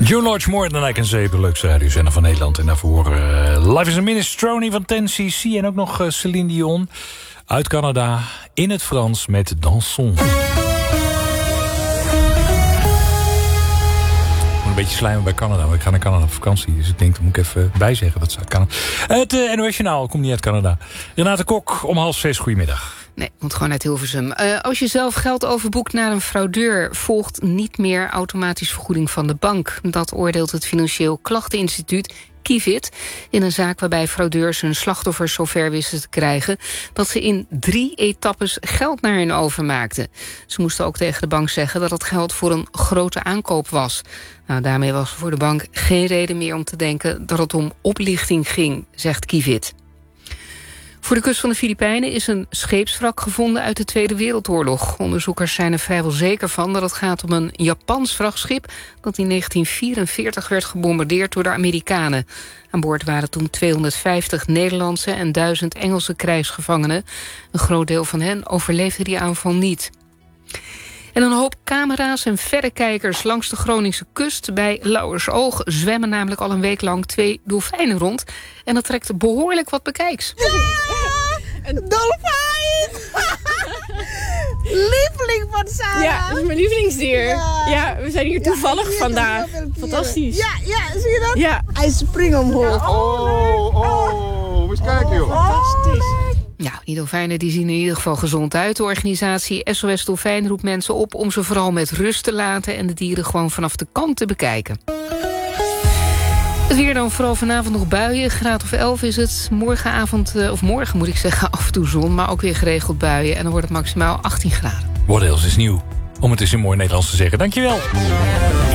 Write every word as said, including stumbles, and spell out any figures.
Joe Lodge, More Than I Can Say, de leukste radiozender van Nederland. En daarvoor uh, Life is a Minestrone van ten cc. En ook nog uh, Céline Dion uit Canada in het Frans met Danson. Een beetje slijmen bij Canada, maar ik ga naar Canada op vakantie. Dus ik denk, dat moet ik even bijzeggen dat ze uit Canada. Het uh, N O S Journaal komt niet uit Canada. Renate Kok om half zes, goedemiddag. Nee, komt gewoon uit Hilversum. Uh, als je zelf geld overboekt naar een fraudeur, volgt niet meer automatisch vergoeding van de bank. Dat oordeelt het Financieel Klachteninstituut Kivit in een zaak waarbij fraudeurs hun slachtoffers zover wisten te krijgen dat ze in drie etappes geld naar hen overmaakten. Ze moesten ook tegen de bank zeggen dat het geld voor een grote aankoop was. Nou, daarmee was er voor de bank geen reden meer om te denken dat het om oplichting ging, zegt Kivit. Voor de kust van de Filipijnen is een scheepswrak gevonden uit de Tweede Wereldoorlog. Onderzoekers zijn er vrijwel zeker van dat het gaat om een Japans vrachtschip dat in negentien vierenveertig werd gebombardeerd door de Amerikanen. Aan boord waren toen tweehonderdvijftig Nederlandse en duizend Engelse krijgsgevangenen. Een groot deel van hen overleefde die aanval niet. En een hoop camera's en verrekijkers langs de Groningse kust bij Lauwersoog zwemmen namelijk al een week lang twee dolfijnen rond. En dat trekt behoorlijk wat bekijks. Ja, een dolfijn! Lieveling van Sarah. Ja, dat is mijn lievelingsdier. Ja, ja we zijn hier toevallig ja, vandaag. Fantastisch. Ja, ja, zie je dat? Ja. Hij springt omhoog. Oh, oh, moet eens kijken joh. Fantastisch. Ja, die dolfijnen die zien in ieder geval gezond uit. De organisatie S O S Dolfijn roept mensen op om ze vooral met rust te laten en de dieren gewoon vanaf de kant te bekijken. Het weer dan vooral vanavond nog buien. Graad of elf is het. Morgenavond, of morgen moet ik zeggen, af en toe zon, maar ook weer geregeld buien. En dan wordt het maximaal achttien graden. What else is nieuw? Om het eens in mooi Nederlands te zeggen. Dankjewel.